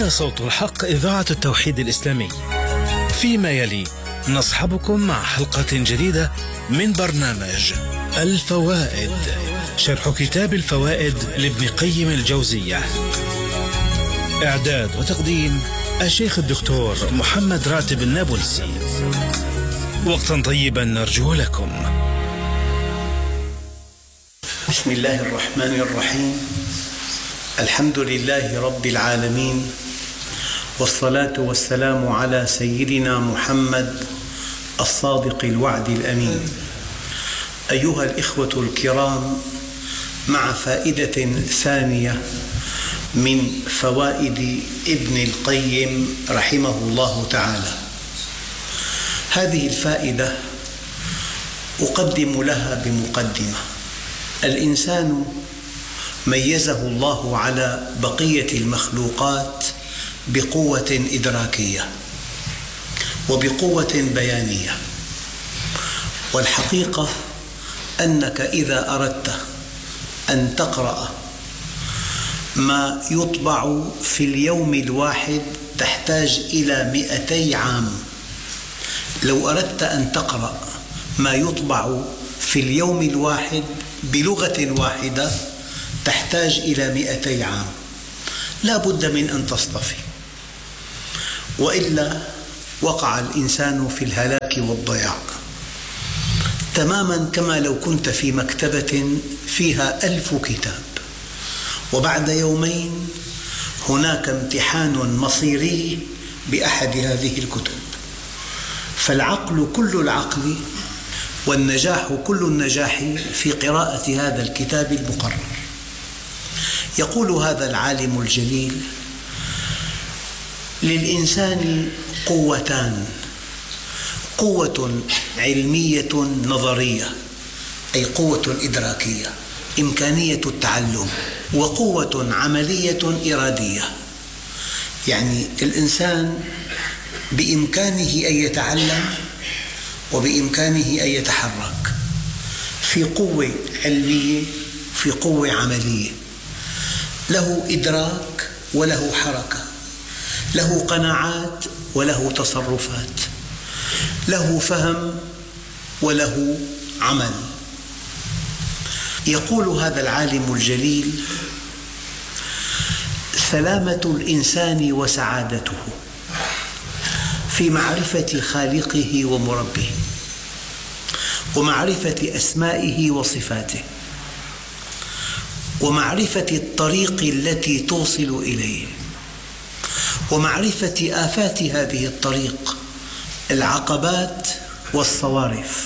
هنا صوت الحق، إذاعة التوحيد الإسلامي. فيما يلي نصحبكم مع حلقة جديدة من برنامج الفوائد، شرح كتاب الفوائد لابن قيم الجوزية. إعداد وتقديم الشيخ الدكتور محمد راتب النابلسي. وقتا طيبا نرجو لكم. بسم الله الرحمن الرحيم. الحمد لله رب العالمين، والصلاة والسلام على سيدنا محمد الصادق الوعد الأمين. أيها الإخوة الكرام، مع فائدة ثانية من فوائد ابن القيم رحمه الله تعالى. هذه الفائدة أقدم لها بمقدمة. الإنسان ميزه الله على بقية المخلوقات بقوة إدراكية وبقوة بيانية، والحقيقة أنك إذا أردت أن تقرأ ما يطبع في اليوم الواحد تحتاج إلى 200 عام. لو أردت أن تقرأ ما يطبع في اليوم الواحد بلغة واحدة تحتاج إلى 200 عام. لا بد من أن تصطفي، وإلا وقع الإنسان في الهلاك والضياع، تماما كما لو كنت في مكتبة فيها 1000 كتاب، وبعد يومين هناك امتحان مصيري بأحد هذه الكتب. فالعقل كل العقل والنجاح كل النجاح في قراءة هذا الكتاب المقرر. يقول هذا العالم الجليل: للإنسان قوتان، قوة علمية نظرية أي قوة إدراكية إمكانية التعلم، وقوة عملية إرادية، يعني الإنسان بإمكانه أن يتعلم وبإمكانه أن يتحرك، في قوة علمية في قوة عملية، له إدراك وله حركة، له قناعات وله تصرفات، له فهم وله عمل. يقول هذا العالم الجليل: سلامة الإنسان وسعادته في معرفة خالقه ومربيه، ومعرفة أسمائه وصفاته، ومعرفة الطريق التي توصل إليه، ومعرفة آفات هذه الطريق، العقبات والصوارف،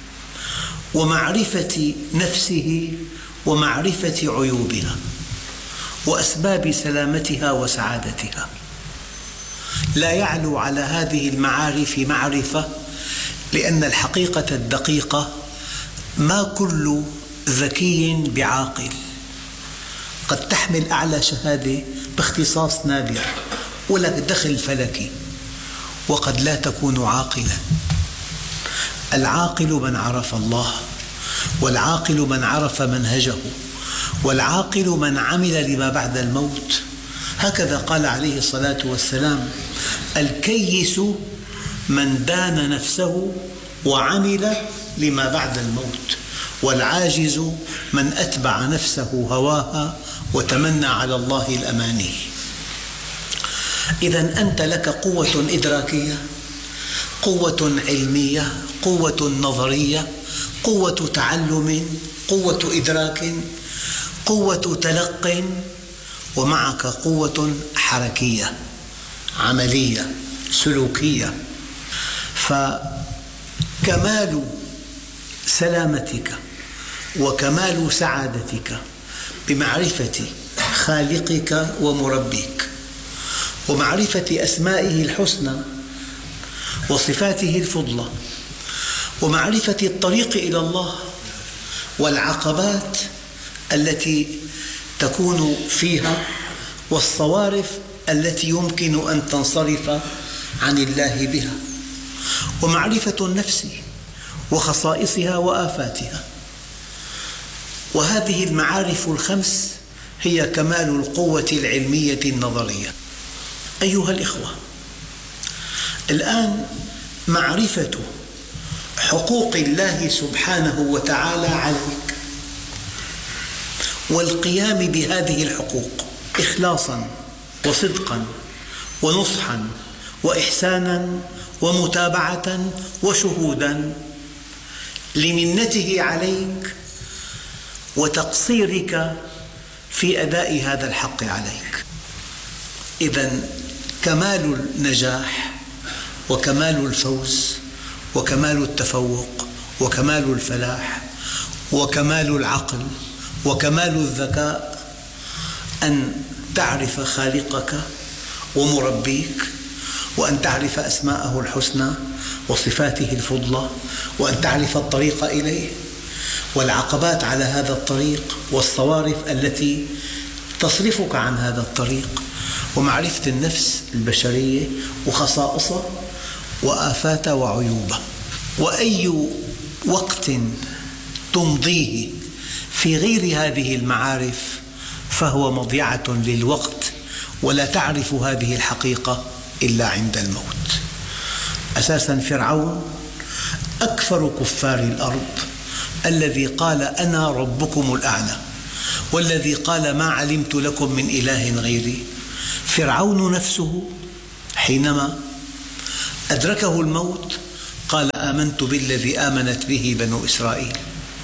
ومعرفة نفسه ومعرفة عيوبها وأسباب سلامتها وسعادتها. لا يعلو على هذه المعارف معرفة، لأن الحقيقة الدقيقة ما كل ذكي بعاقل. قد تحمل أعلى شهادة باختصاص نادر ولك دخل فلكي، وقد لا تكون عاقلا. العاقل من عرف الله، والعاقل من عرف منهجه، والعاقل من عمل لما بعد الموت. هكذا قال عليه الصلاة والسلام: الكيس من دان نفسه وعمل لما بعد الموت، والعاجز من أتبع نفسه هواها وتمنى على الله الأماني. إذن أنت لك قوة إدراكية، قوة علمية، قوة نظرية، قوة تعلم، قوة إدراك، قوة تلق، ومعك قوة حركية عملية سلوكية. فكمال سلامتك وكمال سعادتك بمعرفة خالقك ومربيك، ومعرفة أسمائه الحسنى وصفاته الفضلى، ومعرفة الطريق إلى الله والعقبات التي تكون فيها، والصوارف التي يمكن أن تنصرف عن الله بها، ومعرفة النفس وخصائصها وآفاتها. وهذه المعارف الخمس هي كمال القوة العلمية النظرية. أيها الإخوة، الآن معرفة حقوق الله سبحانه وتعالى عليك والقيام بهذه الحقوق إخلاصاً وصدقاً ونصحاً وإحساناً ومتابعة وشهوداً لمنته عليك وتقصيرك في أداء هذا الحق عليك. إذن كمال النجاح وكمال الفوز وكمال التفوق وكمال الفلاح وكمال العقل وكمال الذكاء أن تعرف خالقك ومربيك، وأن تعرف أسماءه الحسنى وصفاته الفضلى، وأن تعرف الطريق إليه والعقبات على هذا الطريق والصوارف التي تصرفك عن هذا الطريق، ومعرفة النفس البشرية وخصائصها وآفاتها وعيوبها. وأي وقت تمضيه في غير هذه المعارف فهو مضيعة للوقت، ولا تعرف هذه الحقيقة إلا عند الموت. أساساً فرعون أكثر كفار الأرض، الذي قال أنا ربكم الأعلى، والذي قال ما علمت لكم من إله غيري. فرعون نفسه حينما أدركه الموت قال آمنت بالذي آمنت به بنو إسرائيل.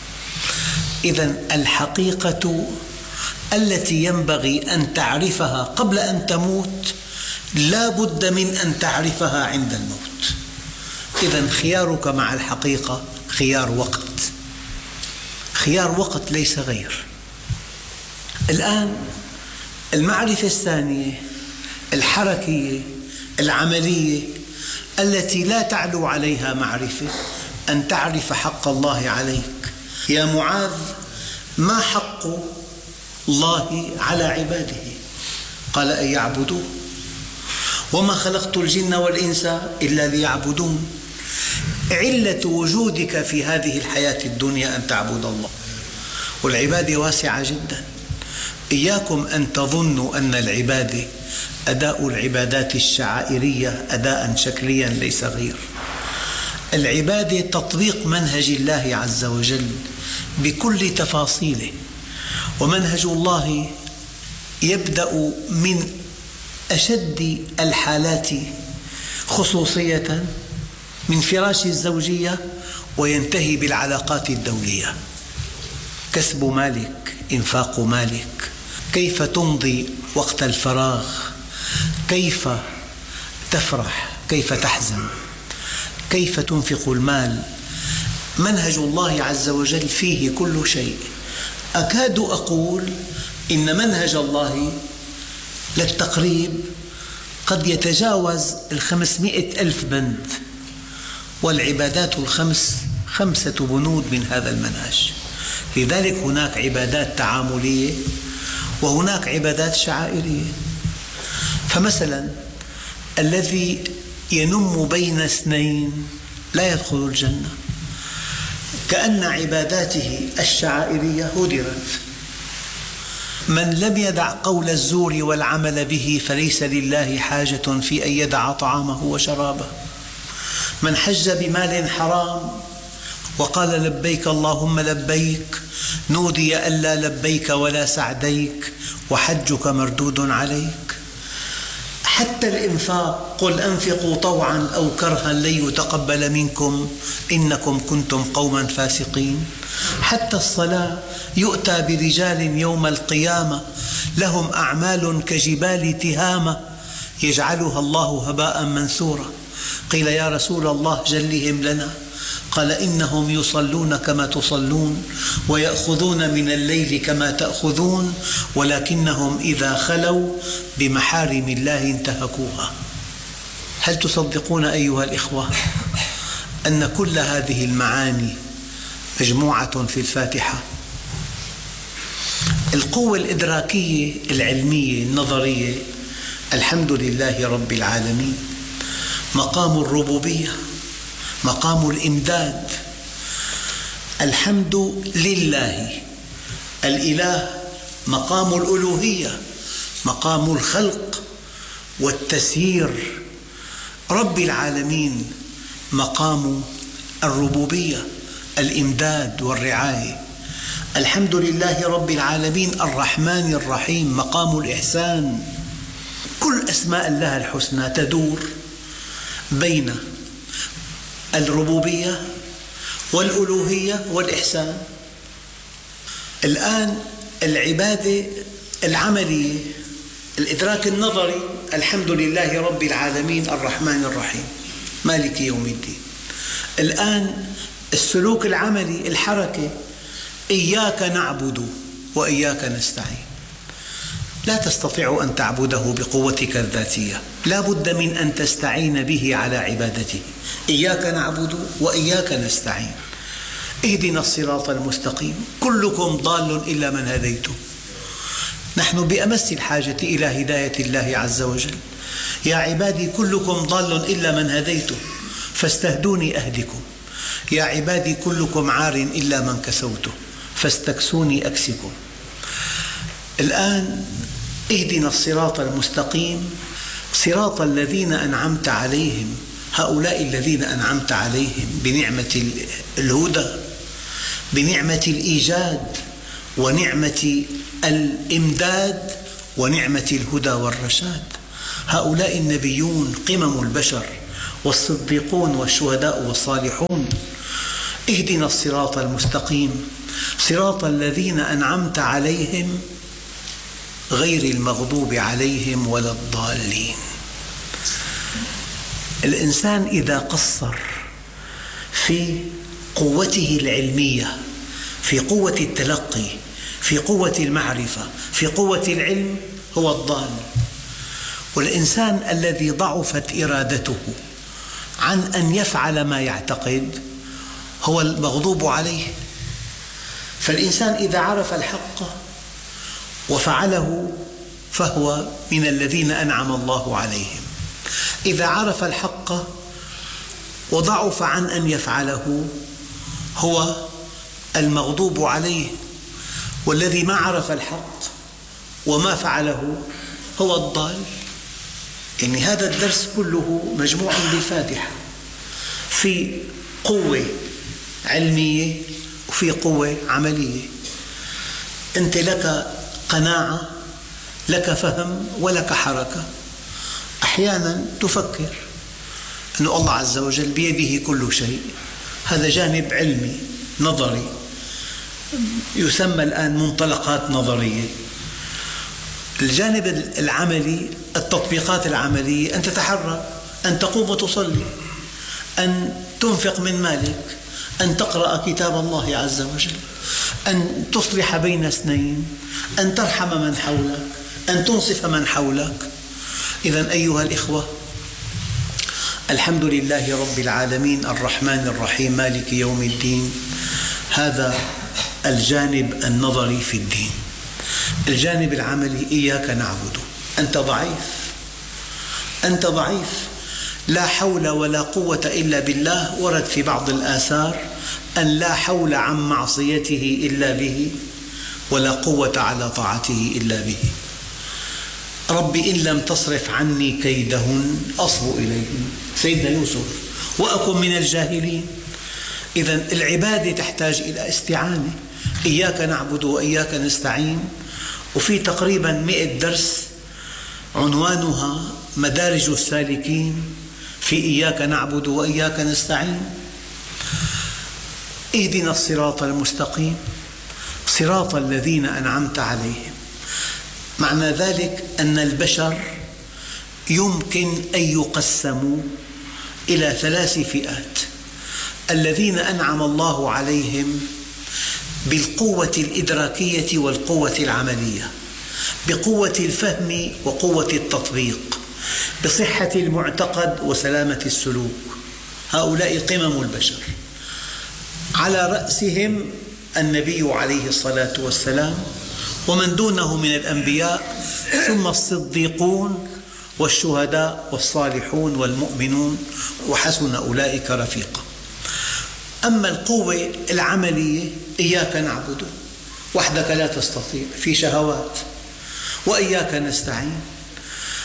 إذن الحقيقة التي ينبغي أن تعرفها قبل أن تموت لا بد من أن تعرفها عند الموت. إذن خيارك مع الحقيقة خيار وقت، خيار وقت ليس غير. الآن المعرفة الثانية الحركية العملية التي لا تعلو عليها معرفة، أن تعرف حق الله عليك. يا معاذ، ما حق الله على عباده؟ قال أن يعبدوه، وما خلقت الجن والإنس إلا ليعبدون. علة وجودك في هذه الحياة الدنيا أن تعبد الله، والعبادة واسعة جدا. إياكم أن تظنوا أن العبادة أداء العبادات الشعائرية أداء شكليا ليس غير. العبادة تطبيق منهج الله عز وجل بكل تفاصيله، ومنهج الله يبدأ من أشد الحالات خصوصية من فراش الزوجية وينتهي بالعلاقات الدولية. كسب مالك، إنفاق مالك، كيف تمضي وقت الفراغ، كيف تفرح، كيف تحزن، كيف تنفق المال. منهج الله عز وجل فيه كل شيء. أكاد أقول إن منهج الله للتقريب قد يتجاوز 500,000 بند، والعبادات الخمس 5 بنود من هذا المنهج. لذلك هناك عبادات تعاملية وهناك عبادات شعائرية. فمثلا الذي ينم بين اثنين لا يدخل الجنة، كأن عباداته الشعائرية هدرت. من لم يدع قول الزور والعمل به فليس لله حاجة في أن يدع طعامه وشرابه. من حج بمال حرام وقال لبيك اللهم لبيك نودي ألا لبيك ولا سعديك وحجك مردود عليك. حتى الإنفاق، قل أنفقوا طوعا أو كرها لن يتقبل منكم إنكم كنتم قوما فاسقين. حتى الصلاة، يؤتى برجال يوم القيامة لهم أعمال كجبال تهامة يجعلها الله هباء منثورا. قيل يا رسول الله جلهم لنا، قال إنهم يصلون كما تصلون ويأخذون من الليل كما تأخذون ولكنهم إذا خلوا بمحارم الله انتهكوها. هل تصدقون أيها الإخوة أن كل هذه المعاني مجموعة في الفاتحة؟ القوة الإدراكية العلمية النظرية الحمد لله رب العالمين، مقام الربوبية، مقام الإمداد، الحمد لله الإله، مقام الألوهية، مقام الخلق، والتسيير. رب العالمين مقام الربوبية، الإمداد والرعاية. الحمد لله رب العالمين الرحمن الرحيم مقام الإحسان. كل أسماء الله الحسنى تدور بين الربوبية والألوهية والإحسان. الآن العبادة العملية، الإدراك النظري، الحمد لله رب العالمين الرحمن الرحيم مالك يوم الدين. الآن السلوك العملي، الحركة، إياك نعبد وإياك نستعين. لا تستطيع أن تعبده بقوتك الذاتية، لا بد من أن تستعين به على عبادته. إياك نعبد وإياك نستعين. اهدنا الصراط المستقيم. كلكم ضال إلا من هديته. نحن بأمس الحاجة إلى هداية الله عز وجل. يا عبادي كلكم ضال إلا من هديته فاستهدوني أهدكم. يا عبادي كلكم عار إلا من كسوته فاستكسوني أكسكم. الآن اهدنا الصراط المستقيم صراط الذين أنعمت عليهم. هؤلاء الذين أنعمت عليهم بنعمة الهدى، بنعمة الإيجاد، ونعمة الإمداد، ونعمة الهدى والرشاد. هؤلاء النبيون قمم البشر، والصديقون والشهداء والصالحون. اهدنا الصراط المستقيم صراط الذين أنعمت عليهم غير المغضوب عليهم ولا الضالين. الإنسان إذا قصر في قوته العلمية، في قوة التلقي، في قوة المعرفة، في قوة العلم، هو الضال. والإنسان الذي ضعفت إرادته عن أن يفعل ما يعتقد هو المغضوب عليه. فالإنسان إذا عرف الحق وفعله فهو من الذين أنعم الله عليهم. إذا عرف الحق وضعف عن أن يفعله هو المغضوب عليه. والذي ما عرف الحق وما فعله هو الضال. يعني هذا الدرس كله مجموع بفاتحة، في قوة علمية وفي قوة عملية. أنت لك قناعة، لك فهم، ولك حركة. أحيانا تفكر أن الله عز وجل بيده كل شيء، هذا جانب علمي نظري يسمى الآن منطلقات نظرية. الجانب العملي، التطبيقات العملية، أن تتحرك، أن تقوم وتصلي، أن تنفق من مالك، أن تقرأ كتاب الله عز وجل، أن تصلح بين اثنين، أن ترحم من حولك، أن تنصف من حولك. إذن أيها الإخوة، الحمد لله رب العالمين الرحمن الرحيم مالك يوم الدين. هذا الجانب النظري في الدين. الجانب العملي، إياك نعبد. أنت ضعيف، أنت ضعيف، لا حول ولا قوة إلا بالله. ورد في بعض الآثار أن لا حول عن معصيته إلا به، ولا قوة على طاعته إلا به. رب إن لم تصرف عني كيدهن أصب إليهن، سيدنا يوسف، وأكن من الجاهلين. إذن العبادة تحتاج إلى استعانة. إياك نعبد وإياك نستعين، وفي تقريبا 100 درس عنوانها مدارج السالكين في إياك نعبد وإياك نستعين. اهدنا الصراط المستقيم صراط الذين أنعمت عليهم. معنى ذلك أن البشر يمكن أن يقسموا إلى 3 فئات: الذين أنعم الله عليهم بالقوة الإدراكية والقوة العملية، بقوة الفهم وقوة التطبيق، بصحة المعتقد وسلامة السلوك. هؤلاء قمم البشر، على رأسهم النبي عليه الصلاة والسلام، ومن دونه من الأنبياء، ثم الصديقون والشهداء والصالحون والمؤمنون، وحسن أولئك رفيقا. أما القوة العملية، إياك نعبد، وحدك لا تستطيع، في شهوات. وإياك نستعين،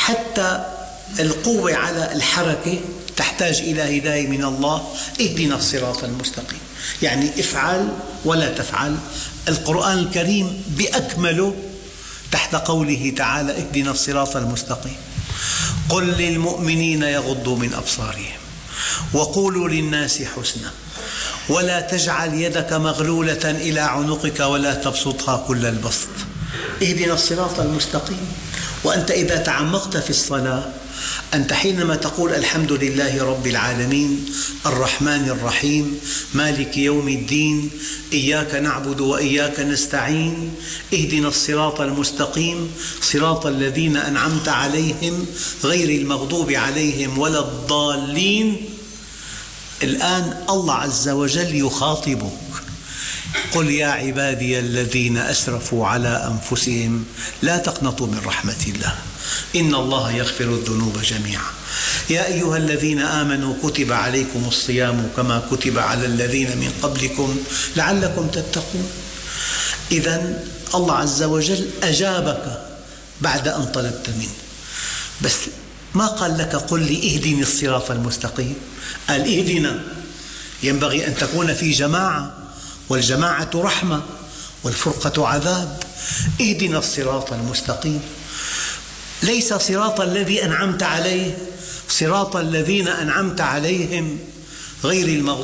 حتى القوة على الحركة تحتاج إلى هداية من الله. اهدنا الصراط المستقيم، يعني افعل ولا تفعل. القرآن الكريم بأكمله تحت قوله تعالى اهدنا الصراط المستقيم. قل للمؤمنين يغضوا من أبصارهم وقولوا للناس حسنا ولا تجعل يدك مغلولة إلى عنقك ولا تبسطها كل البسط. اهدنا الصراط المستقيم. وأنت إذا تعمقت في الصلاة، أنت حينما تقول الحمد لله رب العالمين الرحمن الرحيم مالك يوم الدين إياك نعبد وإياك نستعين اهدنا الصراط المستقيم صراط الذين أنعمت عليهم غير المغضوب عليهم ولا الضالين. الآن الله عز وجل يخاطبك: قل يا عبادي الذين أسرفوا على أنفسهم لا تقنطوا من رحمة الله إن الله يغفر الذنوب جميعا يا أيها الذين آمنوا كتب عليكم الصيام كما كتب على الذين من قبلكم لعلكم تتقون. إذن الله عز وجل أجابك بعد أن طلبت منه، بس ما قال لك قل لي اهدني الصراط المستقيم، قال اهدنا. ينبغي أن تكون في جماعة، والجماعة رحمة والفرقة عذاب. اهدنا الصراط المستقيم، ليس صراط الذي أنعمت عليه، صراط الذين أنعمت عليهم غير المغضوب